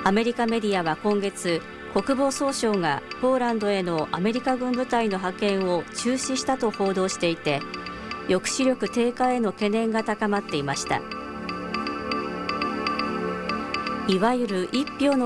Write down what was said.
アメリカメディアは今月、国防総省がポーランドへのアメリカ軍部隊の派遣を中止したと報道していて、抑止力低下への懸念が高まっていました。いわゆる一票の